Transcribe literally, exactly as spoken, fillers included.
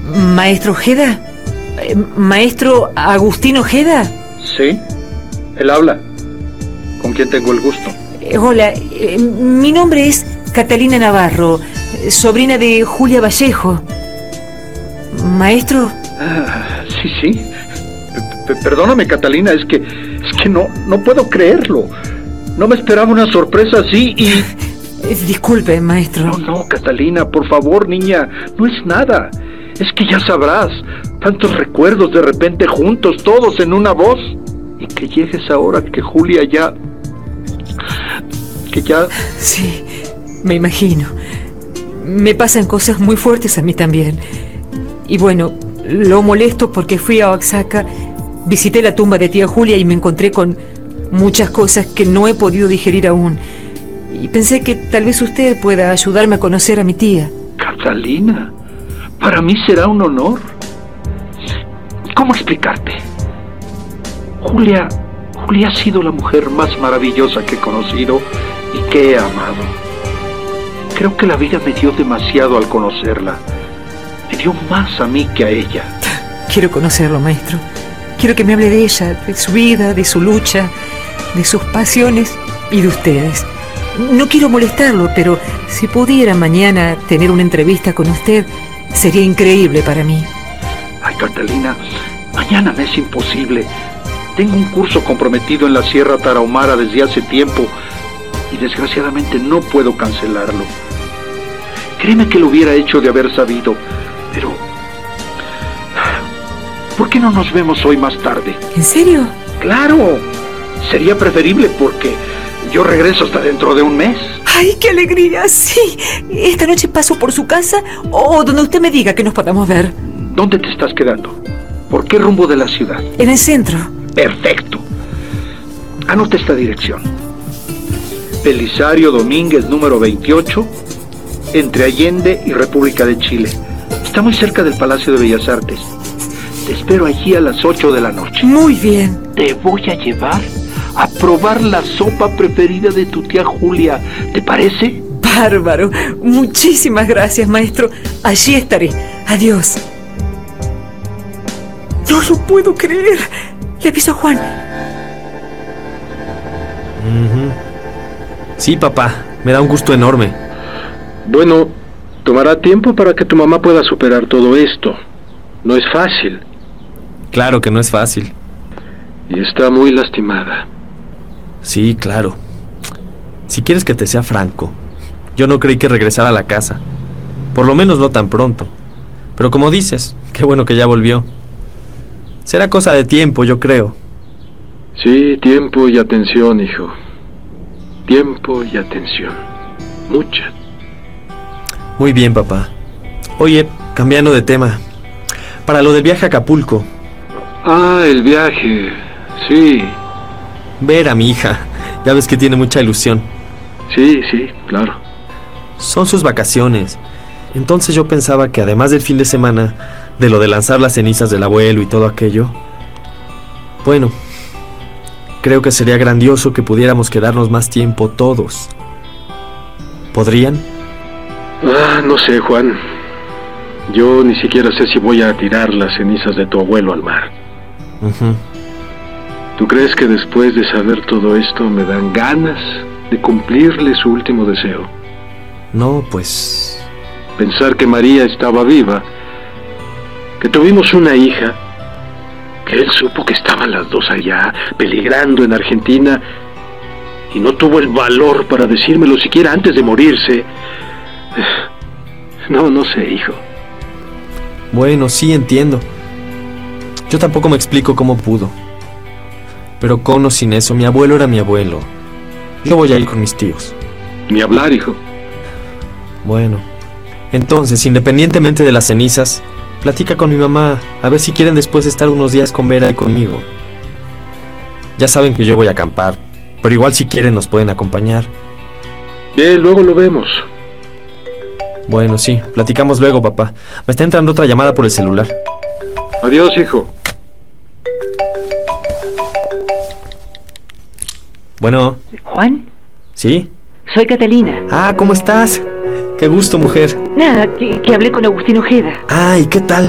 Maestro Ojeda. Eh, Maestro Agustín Ojeda. Sí, él habla. ¿Con quién tengo el gusto? Eh, hola, eh, mi nombre es Catalina Navarro, eh, sobrina de Julia Vallejo. Maestro. Ah, sí, sí. P- perdóname, Catalina, es que es que no no puedo creerlo. No me esperaba una sorpresa así y... Eh, disculpe, maestro. No, no, Catalina, por favor, niña, no es nada. Es que ya sabrás, tantos recuerdos de repente juntos, todos en una voz. Y que llegues ahora que Julia ya... que ya... Sí, me imagino. Me pasan cosas muy fuertes a mí también. Y bueno, lo molesto porque fui a Oaxaca, visité la tumba de tía Julia y me encontré con muchas cosas que no he podido digerir aún. Y pensé que tal vez usted pueda ayudarme a conocer a mi tía. Catalina, para mí será un honor. ¿Cómo explicarte? Julia, Julia ha sido la mujer más maravillosa que he conocido y que he amado. Creo que la vida me dio demasiado al conocerla. Me dio más a mí que a ella. Quiero conocerlo, maestro. Quiero que me hable de ella, de su vida, de su lucha, de sus pasiones y de ustedes. No quiero molestarlo, pero si pudiera mañana tener una entrevista con usted, sería increíble para mí. Ay, Catalina, mañana me es imposible. Tengo un curso comprometido en la Sierra Tarahumara desde hace tiempo y desgraciadamente no puedo cancelarlo. Créeme que lo hubiera hecho de haber sabido, pero... ¿por qué no nos vemos hoy más tarde? ¿En serio? ¡Claro! Sería preferible porque yo regreso hasta dentro de un mes. ¡Ay, qué alegría! Sí, esta noche paso por su casa o donde usted me diga que nos podamos ver. ¿Dónde te estás quedando? ¿Por qué rumbo de la ciudad? En el centro. Perfecto. Anota esta dirección. Belisario Domínguez, número veintiocho, entre Allende y República de Chile. Está muy cerca del Palacio de Bellas Artes. Te espero allí a las ocho de la noche. Muy bien. Te voy a llevar a probar la sopa preferida de tu tía Julia. ¿Te parece? Bárbaro. Muchísimas gracias, maestro. Allí estaré. Adiós. No lo puedo creer. Le aviso a Juan. Uh-huh. Sí, papá. Me da un gusto enorme. Bueno, tomará tiempo para que tu mamá pueda superar todo esto. No es fácil. Claro que no es fácil. Y está muy lastimada. Sí, claro. Si quieres que te sea franco, yo no creí que regresara a la casa. Por lo menos no tan pronto. Pero como dices, qué bueno que ya volvió. Será cosa de tiempo, yo creo. Sí, tiempo y atención, hijo. Tiempo y atención. Mucha. Muy bien, papá. Oye, cambiando de tema. Para lo del viaje a Acapulco. Ah, el viaje. Sí. Ver a mi hija. Ya ves que tiene mucha ilusión. Sí, sí, claro. Son sus vacaciones. Entonces yo pensaba que además del fin de semana, de lo de lanzar las cenizas del abuelo y todo aquello, bueno, creo que sería grandioso que pudiéramos quedarnos más tiempo todos. ¿Podrían? Ah, no sé, Juan. Yo ni siquiera sé si voy a tirar las cenizas de tu abuelo al mar. Uh-huh. ¿Tú crees que después de saber todo esto me dan ganas de cumplirle su último deseo? No, pues... Pensar que María estaba viva, que tuvimos una hija, que él supo que estaban las dos allá, peligrando en Argentina, y no tuvo el valor para decírmelo siquiera antes de morirse. No, no sé, hijo. Bueno, sí, entiendo. Yo tampoco me explico cómo pudo. Pero con o sin eso, mi abuelo era mi abuelo. Yo voy a ir con mis tíos. Ni hablar, hijo. Bueno, entonces, independientemente de las cenizas, platica con mi mamá, a ver si quieren después estar unos días con Vera y conmigo. Ya saben que yo voy a acampar, pero igual si quieren nos pueden acompañar. Bien, luego lo vemos. Bueno, sí, platicamos luego, papá. Me está entrando otra llamada por el celular. Adiós, hijo. Bueno. ¿Juan? ¿Sí? Soy Catalina. Ah, ¿cómo estás? Qué gusto, mujer. Nada, que, que hablé con Agustín Ojeda. Ah, ¿y qué tal?